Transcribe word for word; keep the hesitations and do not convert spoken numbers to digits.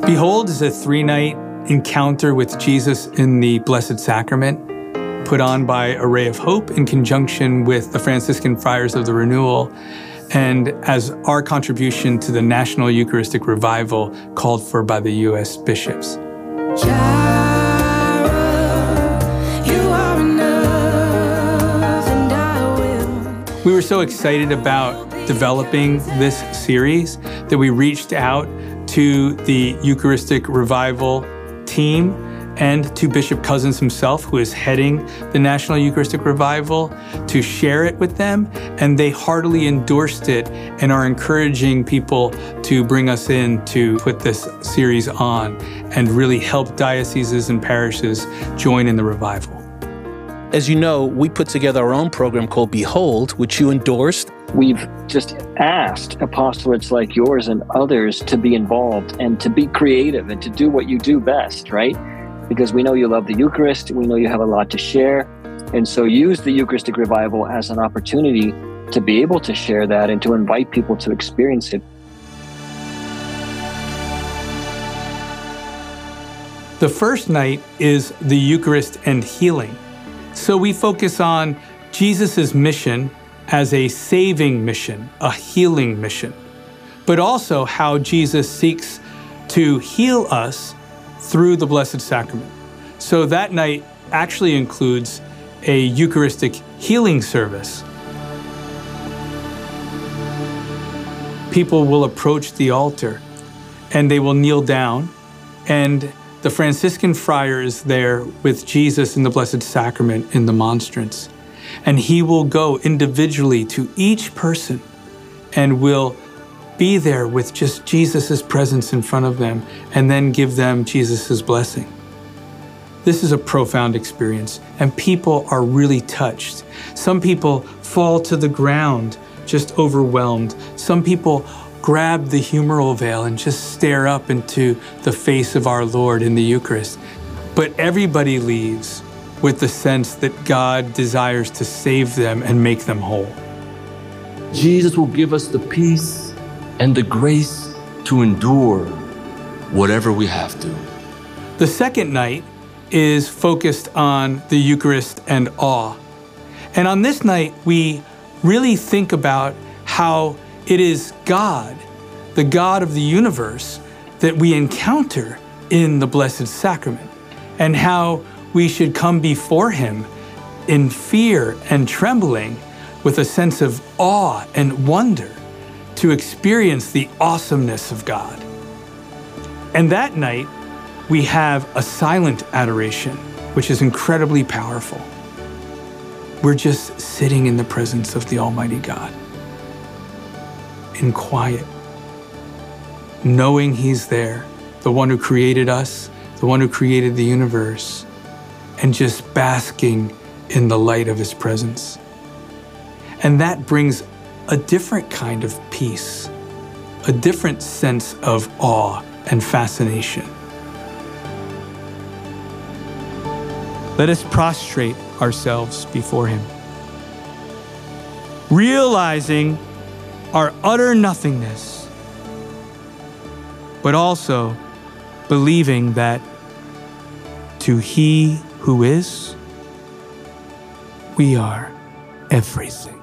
Behold is a three-night encounter with Jesus in the Blessed Sacrament, put on by Array of Hope in conjunction with the Franciscan Friars of the Renewal, and as our contribution to the National Eucharistic Revival called for by the U S bishops. Jireh, you are enough, and I will. We were so excited about developing this series that we reached out to the Eucharistic Revival team and to Bishop Cozzens himself, who is heading the National Eucharistic Revival, to share it with them. And they heartily endorsed it and are encouraging people to bring us in to put this series on and really help dioceses and parishes join in the revival. As you know, we put together our own program called Behold, which you endorsed. We've just asked apostolates like yours and others to be involved and to be creative and to do what you do best, right? Because we know you love the Eucharist, we know you have a lot to share, and so use the Eucharistic Revival as an opportunity to be able to share that and to invite people to experience it. The first night is the Eucharist and healing. So we focus on Jesus' mission as a saving mission, a healing mission, but also how Jesus seeks to heal us through the Blessed Sacrament. So that night actually includes a Eucharistic healing service. People will approach the altar and they will kneel down, and the Franciscan friar is there with Jesus in the Blessed Sacrament in the monstrance. And he will go individually to each person and will be there with just Jesus' presence in front of them and then give them Jesus' blessing. This is a profound experience, and people are really touched. Some people fall to the ground, just overwhelmed. Some people grab the humeral veil and just stare up into the face of our Lord in the Eucharist. But everybody leaves with the sense that God desires to save them and make them whole. Jesus will give us the peace and the grace to endure whatever we have to. The second night is focused on the Eucharist and awe. And on this night, we really think about how it is God, the God of the universe, that we encounter in the Blessed Sacrament, and how we should come before him in fear and trembling with a sense of awe and wonder to experience the awesomeness of God. And that night, we have a silent adoration, which is incredibly powerful. We're just sitting in the presence of the Almighty God, in quiet, knowing he's there, the one who created us, the one who created the universe, and just basking in the light of his presence. And that brings a different kind of peace, a different sense of awe and fascination. Let us prostrate ourselves before him, realizing our utter nothingness, but also believing that to he who is, we are everything.